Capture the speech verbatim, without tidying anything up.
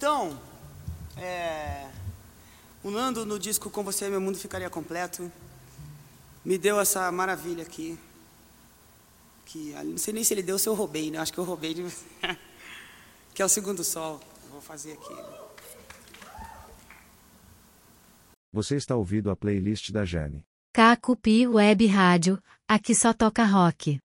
Então, é, o Nando no disco Com Você Meu Mundo Ficaria Completo me deu essa maravilha aqui. Que não sei nem se ele deu ou se eu roubei, né? Acho que eu roubei. De... que é o Segundo Sol. Vou fazer aqui. Você está ouvindo a playlist da Jane. Cacupi Web Rádio, aqui só toca rock.